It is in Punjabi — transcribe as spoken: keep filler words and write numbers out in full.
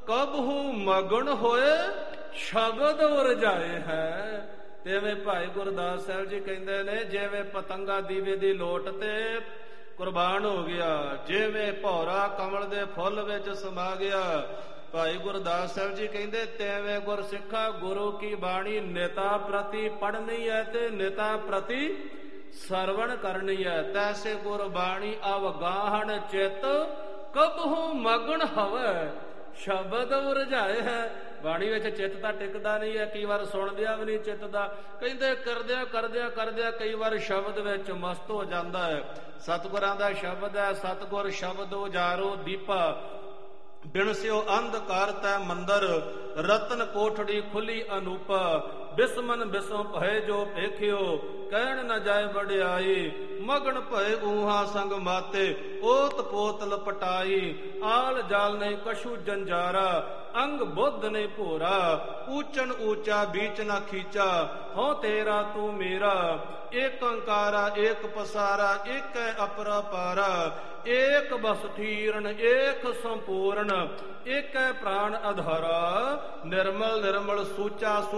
ਕਬਹੂ ਮਗਨ ਹੋਏ ਸ਼ਬਦ ਉਰਜਾਏ ਹੈ। ਤੇ ਐਵੇਂ ਭਾਈ ਗੁਰਦਾਸ ਸਾਹਿਬ ਜੀ ਕਹਿੰਦੇ ਨੇ, ਜਿਵੇਂ ਪਤੰਗਾ ਦੀਵੇ ਦੀ ਲੋਟ ਤੇ ਕੁਰਬਾਨ ਹੋ ਗਿਆ, ਜਿਵੇਂ ਭੌਰਾ ਕਮਲ ਦੇ ਫੁੱਲ ਵਿੱਚ ਸਮਾ ਗਿਆ। ਭਾਈ ਗੁਰਦਾਸ ਸਾਹਿਬ ਜੀ ਕਹਿੰਦੇ, ਤੈਵੇਂ ਗੁਰਸਿੱਖਾ ਗੁਰੂ ਕੀ ਬਾਣੀ ਨਿਤਾ ਪ੍ਰਤੀ ਪੜ੍ਹਨੀ ਹੈ ਤੇ ਨਿਤਾ ਪ੍ਰਤੀ ਸਰਵਣ ਕਰਨੀ ਹੈ। ਤੈਸੇ ਗੁਰਬਾਣੀ ਅਵਗਾਹਣ ਚਿਤ ਕਬਹੂ ਮਗਨ ਹਵੈ ਸ਼ਬਦ ਉਰਜਾਏ ਹੈ। ਬਾਣੀ ਵਿੱਚ ਚਿੱਤ ਤਾਂ ਟਿਕਦਾ ਨਹੀਂ ਹੈ, ਕਈ ਵਾਰ ਸੁਣਦਿਆਂ ਵੀ ਨਹੀਂ ਚਿੱਤ ਦਾ। ਕਹਿੰਦੇ ਕਰਦਿਆਂ ਕਰਦਿਆਂ ਕਰਦਿਆਂ ਕਈ ਵਾਰ ਸ਼ਬਦ ਵਿੱਚ ਮਸਤ ਹੋ ਜਾਂਦਾ ਹੈ। ਸਤਿਗੁਰਾਂ ਦਾ ਸ਼ਬਦ ਹੈ, ਸਤਿਗੁਰ ਸ਼ਬਦ ਉਜਾਰੋ ਦੀਪਾ, ਬਿਨਸਿਓ ਅੰਧਕਾਰ ਤੈ ਮੰਦਰ, ਰਤਨ ਕੋਠੜੀ ਖੁੱਲੀ ਅਨੂਪਾ, ਬਿਸਮਨ ਬਿਸਮ ਭਏ ਜੋ ਭੇਖਿਓ, ਕਹਿਣ ਨ ਜਾਏ ਵਡਿਆਈ, ਮਗਨ ਭਏ ਊਹਾ ਸੰਗ ਮਾਤੇ, ਓਤ ਪੋਤ ਲਪਟਾਈ, ਆਲ ਜਾਲ ਨਹੀਂ ਕਛੂ ਜੰਜਾਰਾ, ਅੰਗ ਬੁੱਧ ਨਹੀਂ ਭੋਰਾ, ਊਚਨ ਊਚਾ ਬੀਚ ਨਾ ਖੀਚਾ, ਹੋ ਤੇਰਾ ਤੂੰ ਮੇਰਾ, ਏਕ ਅੰਕਾਰਾ ਏਕ ਪਸਾਰਾ, ਏਕ ਅਪਰਪਾਰਾ, ਏਕ ਬਸ ਥੀਰਨ ਏਕ ਸੰਪੂਰਨ, ਏਕ ਪ੍ਰਾਣ ਅਧਾਰਾ, ਨਿਰਮਲ ਨਿਰਮਲ ਸੂਚਾ